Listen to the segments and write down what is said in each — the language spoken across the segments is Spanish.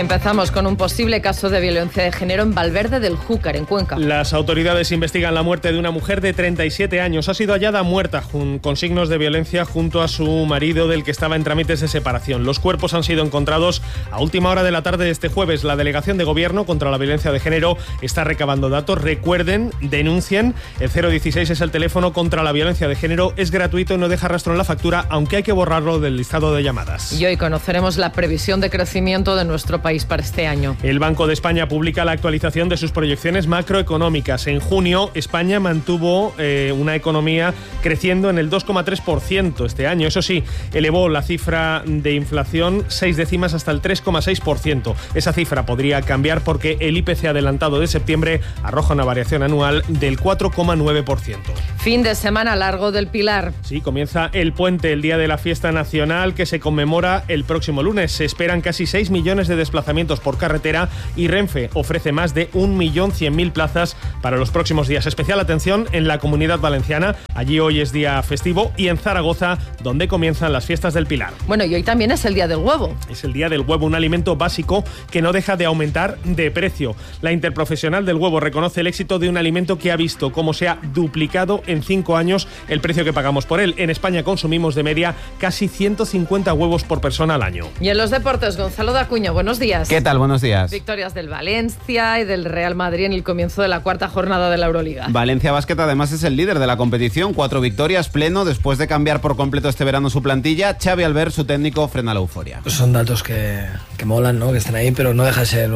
empezamos con un posible caso de violencia de género en Valverde del Júcar, en Cuenca. Las autoridades investigan la muerte de una mujer de 37 años. Ha sido hallada muerta con signos de violencia junto a su marido, del que estaba en trámites de separación. Los cuerpos han sido encontrados a última hora de la tarde de este jueves. La Delegación de Gobierno contra la Violencia de Género está recabando datos. Recuerden, denuncien. El 016 es el teléfono contra la violencia de género. Es gratuito y no deja rastro en la factura, aunque hay que borrarlo del listado de llamadas. Y hoy conoceremos la previsión de crecimiento de nuestro país para este año. El Banco de España publica la actualización de sus proyecciones macroeconómicas. En junio, España mantuvo una economía creciendo en el 2,3% este año. Eso sí, elevó la cifra de inflación 6 décimas hasta el 3,6%. Esa cifra podría cambiar porque el IPC adelantado de septiembre arroja una variación anual del 4,9%. Fin de semana largo del Pilar. Sí, comienza el puente, el día de la fiesta nacional, que se conmemora el próximo lunes. Se esperan casi 6 millones de desplazamientos por carretera y Renfe ofrece más de 1.100.000 plazas para los próximos días. Especial atención en la Comunidad Valenciana. Allí hoy es día festivo, y en Zaragoza, donde comienzan las fiestas del Pilar. Bueno, y hoy también es el día del huevo. Es el día del huevo, un alimento básico que no deja de aumentar de precio. La Interprofesional del Huevo reconoce el éxito de un alimento que ha visto cómo se ha duplicado en 5 años el precio que pagamos por él. En España consumimos de media casi 150 huevos por persona al año. Y en los deportes, Gonzalo Dacuña, buenos días. ¿Qué tal? Buenos días. Victorias del Valencia y del Real Madrid en el comienzo de la cuarta jornada de la Euroliga. Valencia Basket además es el líder de la competición, 4 victorias, pleno. Después de cambiar por completo este verano su plantilla, Xavi Albert, su técnico, frena la euforia. Son datos que molan, ¿no? Que están ahí, pero no deja de ser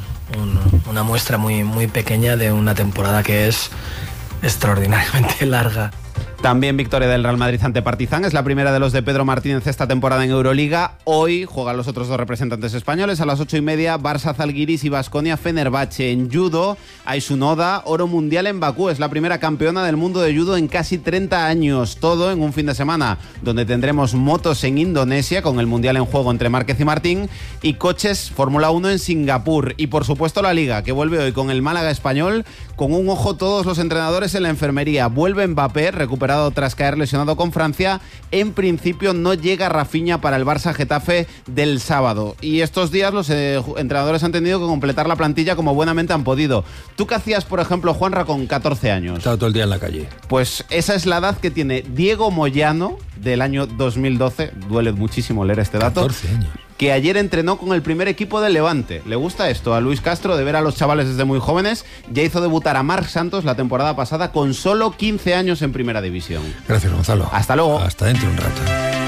una muestra muy pequeña de una temporada que es extraordinariamente larga. También victoria del Real Madrid ante Partizan. Es la primera de los de Pedro Martínez esta temporada en Euroliga. Hoy juegan los otros dos representantes españoles a las 8:30. Barça Zalgiris y Baskonia Fenerbahce. En judo, Aisun Oda, oro mundial en Bakú. Es la primera campeona del mundo de judo en casi 30 años. Todo en un fin de semana donde tendremos motos en Indonesia, con el mundial en juego entre Márquez y Martín, y coches Fórmula 1 en Singapur. Y por supuesto la Liga, que vuelve hoy con el Málaga Español. Con un ojo todos los entrenadores en la enfermería. Vuelve Mbappé, recuperado tras caer lesionado con Francia. En principio no llega Rafinha para el Barça Getafe del sábado. Y estos días los entrenadores han tenido que completar la plantilla como buenamente han podido. ¿Tú qué hacías, por ejemplo, Juanra, con 14 años? Estaba todo el día en la calle. Pues esa es la edad que tiene Diego Moyano, del año 2012. Duele muchísimo leer este dato. 14 años. Que ayer entrenó con el primer equipo del Levante. ¿Le gusta esto a Luis Castro, de ver a los chavales desde muy jóvenes? Ya hizo debutar a Marc Santos la temporada pasada con solo 15 años en primera división. Gracias, Gonzalo. Hasta luego. Hasta dentro de un rato.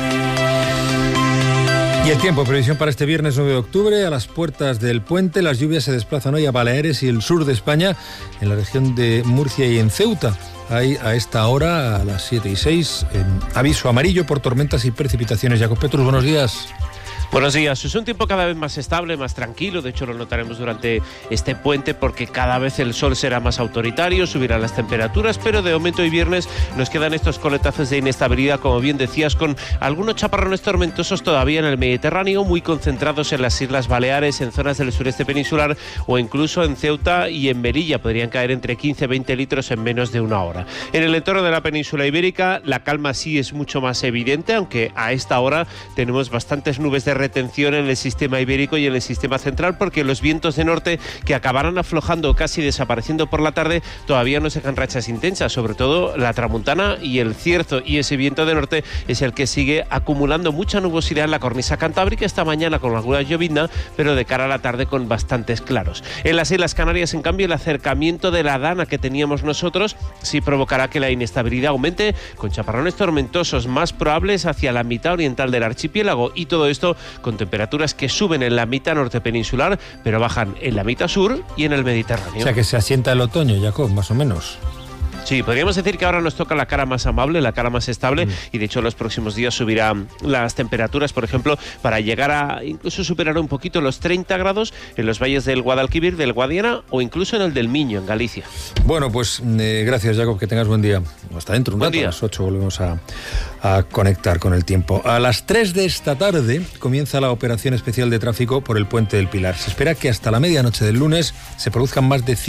Y el tiempo, previsión para este viernes 9 de octubre, a las puertas del puente. Las lluvias se desplazan hoy a Baleares y el sur de España, en la región de Murcia y en Ceuta. Hay a esta hora, a las 7:06, aviso amarillo por tormentas y precipitaciones. Jacob Petrus, buenos días. Buenos días. Es un tiempo cada vez más estable, más tranquilo. De hecho, lo notaremos durante este puente porque cada vez el sol será más autoritario, subirán las temperaturas, pero de momento hoy viernes nos quedan estos coletazos de inestabilidad, como bien decías, con algunos chaparrones tormentosos todavía en el Mediterráneo, muy concentrados en las Islas Baleares, en zonas del sureste peninsular o incluso en Ceuta y en Melilla. Podrían caer entre 15 y 20 litros en menos de una hora. En el entorno de la península ibérica, la calma sí es mucho más evidente, aunque a esta hora tenemos bastantes nubes de retención en el sistema ibérico y en el sistema central, porque los vientos de norte, que acabarán aflojando, casi desapareciendo por la tarde, todavía nos dejan rachas intensas, sobre todo la tramuntana y el cierzo, y ese viento de norte es el que sigue acumulando mucha nubosidad en la cornisa cantábrica esta mañana con alguna llovizna, pero de cara a la tarde con bastantes claros. En las Islas Canarias, en cambio, el acercamiento de la dana que teníamos nosotros sí provocará que la inestabilidad aumente, con chaparrones tormentosos más probables hacia la mitad oriental del archipiélago, y todo esto con temperaturas que suben en la mitad norte peninsular, pero bajan en la mitad sur y en el Mediterráneo. O sea que se asienta el otoño, Jacob, más o menos. Sí, podríamos decir que ahora nos toca la cara más amable, la cara más estable, y de hecho los próximos días subirán las temperaturas, por ejemplo, para llegar a incluso superar un poquito los 30 grados en los valles del Guadalquivir, del Guadiana o incluso en el del Miño, en Galicia. Bueno, pues gracias, Jacob, que tengas buen día. Hasta dentro un rato, a las 8 volvemos a conectar con el tiempo. A las 3 de esta tarde comienza la operación especial de tráfico por el Puente del Pilar. Se espera que hasta la medianoche del lunes se produzcan más de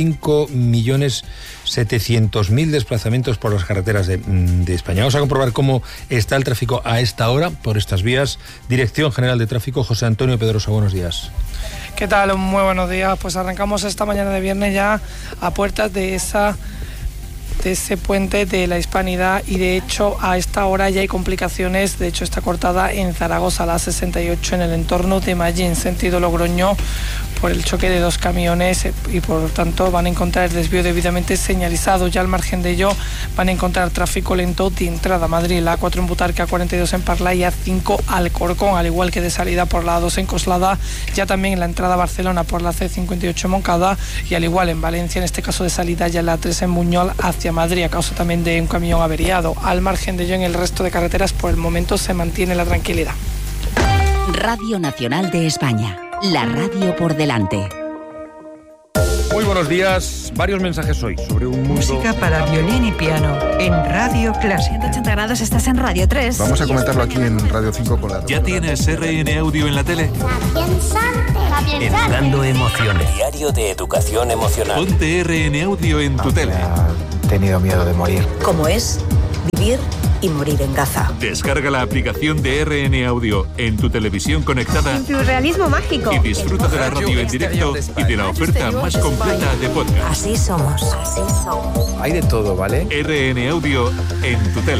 5.700.000 desplazamientos por las carreteras de España. Vamos a comprobar cómo está el tráfico a esta hora por estas vías. Dirección General de Tráfico, José Antonio Pedrosa, buenos días. ¿Qué tal? Muy buenos días. Pues arrancamos esta mañana de viernes ya a puertas de ese puente de la Hispanidad, y de hecho a esta hora ya hay complicaciones. De hecho está cortada en Zaragoza la 68 en el entorno de Mallín, sentido Logroño, por el choque de dos camiones, y por tanto van a encontrar el desvío debidamente señalizado. Ya al margen de ello van a encontrar tráfico lento de entrada a Madrid, la A4 en Butarque, A42 en Parla y A5 Alcorcón, al igual que de salida por la A2 en Coslada, ya también en la entrada a Barcelona por la C58 en Moncada, y al igual en Valencia, en este caso de salida ya la A3 en Buñol hacia Madrid, a causa también de un camión averiado. Al margen de ello, en el resto de carreteras por el momento se mantiene la tranquilidad. Radio Nacional de España, la radio por delante. Muy buenos días. Varios mensajes hoy sobre un mundo... Música para violín y piano en Radio Clásica. 180 grados, estás en Radio 3. Vamos a comentarlo aquí en Radio 5 con la... ¿Ya tienes RN Audio en la tele? Educando emociones. Diario de educación emocional. Ponte RN Audio en tu tele. He tenido miedo de morir. ¿Cómo es vivir y morir en Gaza? Descarga la aplicación de RN Audio en tu televisión conectada. En tu realismo mágico. Y disfruta de la radio en directo y de la oferta más completa de podcast. Así somos. Así somos. Hay de todo, ¿vale? RN Audio en tu tele.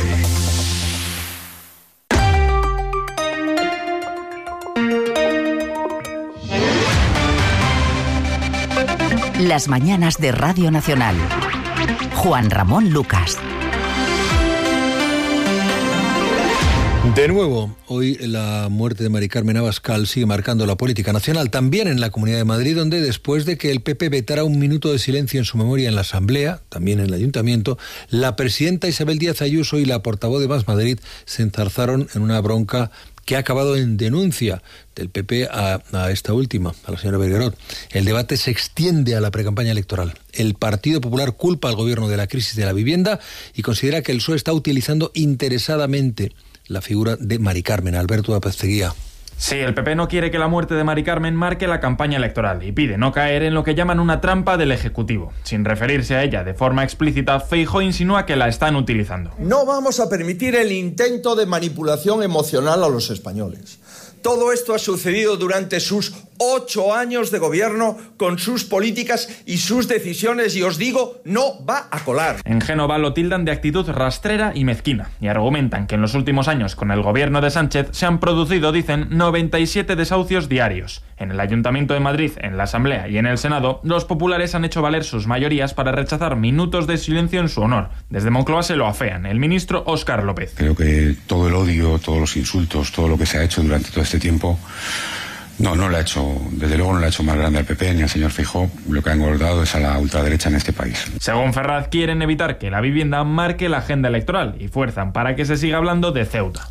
Las mañanas de Radio Nacional. Juan Ramón Lucas. De nuevo, hoy la muerte de Mari Carmen Abascal sigue marcando la política nacional, también en la Comunidad de Madrid, donde después de que el PP vetara un minuto de silencio en su memoria en la Asamblea, también en el Ayuntamiento, la presidenta Isabel Díaz Ayuso y la portavoz de Más Madrid se enzarzaron en una bronca que ha acabado en denuncia del PP a esta última, a la señora Bergerot. El debate se extiende a la precampaña electoral. El Partido Popular culpa al gobierno de la crisis de la vivienda y considera que el PSOE está utilizando interesadamente la figura de Mari Carmen. Alberto Apezteguía. Sí, el PP no quiere que la muerte de Mari Carmen marque la campaña electoral y pide no caer en lo que llaman una trampa del Ejecutivo. Sin referirse a ella de forma explícita, Feijóo insinúa que la están utilizando. No vamos a permitir el intento de manipulación emocional a los españoles. Todo esto ha sucedido durante sus 8 años de gobierno, con sus políticas y sus decisiones, y os digo, no va a colar. En Génova lo tildan de actitud rastrera y mezquina, y argumentan que en los últimos años con el gobierno de Sánchez se han producido, dicen, 97 desahucios diarios. En el Ayuntamiento de Madrid, en la Asamblea y en el Senado, los populares han hecho valer sus mayorías para rechazar minutos de silencio en su honor. Desde Moncloa se lo afean el ministro Óscar López. Creo que todo el odio, todos los insultos, todo lo que se ha hecho durante todo este tiempo, no le ha hecho, desde luego no le ha hecho más grande al PP ni al señor Feijóo. Lo que ha engordado es a la ultraderecha en este país. Según Ferraz, quieren evitar que la vivienda marque la agenda electoral y fuerzan para que se siga hablando de Ceuta.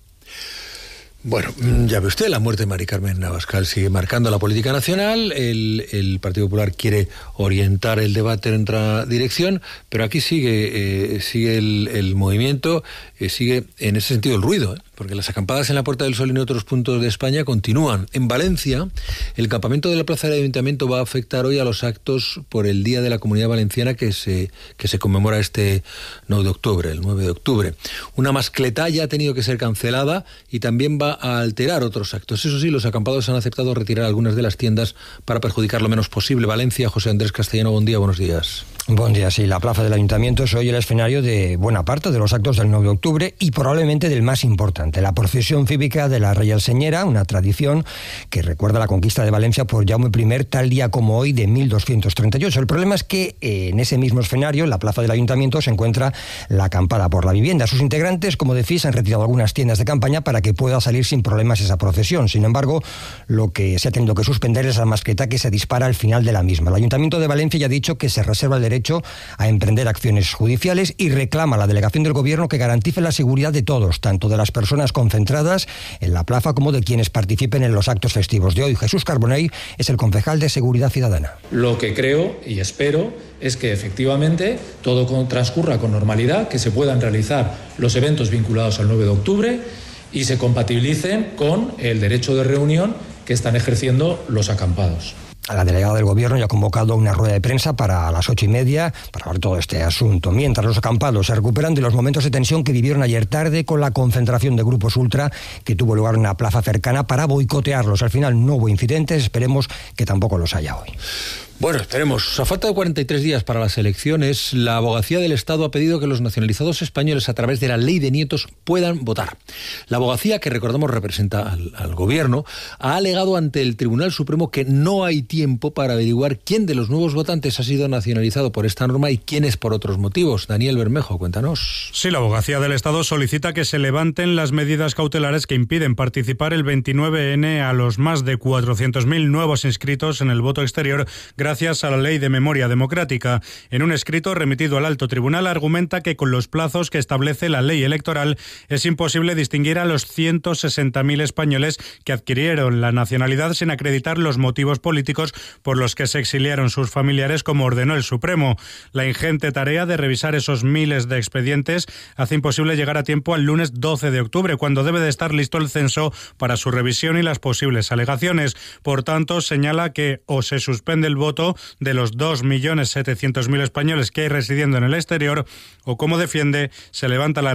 Bueno, ya ve usted, la muerte de Mari Carmen Abascal sigue marcando la política nacional. El Partido Popular quiere orientar el debate en otra dirección, pero aquí sigue el movimiento, sigue en ese sentido el ruido, porque las acampadas en la Puerta del Sol y en otros puntos de España continúan. En Valencia, el campamento de la Plaza del Ayuntamiento va a afectar hoy a los actos por el Día de la Comunidad Valenciana que se conmemora este 9 de octubre, el 9 de octubre. Una mascletá ya ha tenido que ser cancelada y también va a alterar otros actos. Eso sí, los acampados han aceptado retirar algunas de las tiendas para perjudicar lo menos posible. Valencia, José Andrés Castellano, buen día, buenos días. Buen día, sí, la Plaza del Ayuntamiento es hoy el escenario de buena parte de los actos del 9 de octubre y probablemente del más importante, la procesión cívica de la Reial Señera, una tradición que recuerda la conquista de Valencia por Jaume I, tal día como hoy de 1238. El problema es que en ese mismo escenario, en la Plaza del Ayuntamiento, se encuentra la acampada por la vivienda. Sus integrantes, como decís, han retirado algunas tiendas de campaña para que pueda salir sin problemas esa procesión. Sin embargo, lo que se ha tenido que suspender es la mascleta que se dispara al final de la misma. El Ayuntamiento de Valencia ya ha dicho que se reserva el derecho a emprender acciones judiciales y reclama a la delegación del Gobierno que garantice la seguridad de todos, tanto de las personas concentradas en la plaza como de quienes participen en los actos festivos de hoy. Jesús Carbonell es el concejal de Seguridad Ciudadana. Lo que creo y espero es que efectivamente todo transcurra con normalidad, que se puedan realizar los eventos vinculados al 9 de octubre y se compatibilicen con el derecho de reunión que están ejerciendo los acampados. La delegada del Gobierno ya ha convocado una rueda de prensa para las 8:30 para hablar todo este asunto. Mientras los acampados se recuperan de los momentos de tensión que vivieron ayer tarde con la concentración de grupos ultra que tuvo lugar en una plaza cercana para boicotearlos. Al final no hubo incidentes, esperemos que tampoco los haya hoy. Bueno, esperemos. A falta de 43 días para las elecciones, la Abogacía del Estado ha pedido que los nacionalizados españoles, a través de la ley de nietos, puedan votar. La Abogacía, que recordamos representa al Gobierno, ha alegado ante el Tribunal Supremo que no hay tiempo para averiguar quién de los nuevos votantes ha sido nacionalizado por esta norma y quién es por otros motivos. Daniel Bermejo, cuéntanos. Sí, la Abogacía del Estado solicita que se levanten las medidas cautelares que impiden participar el 29N a los más de 400.000 nuevos inscritos en el voto exterior gracias a la Ley de Memoria Democrática. En un escrito remitido al Alto Tribunal argumenta que con los plazos que establece la ley electoral es imposible distinguir a los 160.000 españoles que adquirieron la nacionalidad sin acreditar los motivos políticos por los que se exiliaron sus familiares, como ordenó el Supremo. La ingente tarea de revisar esos miles de expedientes hace imposible llegar a tiempo al lunes 12 de octubre, cuando debe de estar listo el censo para su revisión y las posibles alegaciones. Por tanto, señala que o se suspende el voto de los 2.700.000 españoles que hay residiendo en el exterior, o, como defiende, se levanta la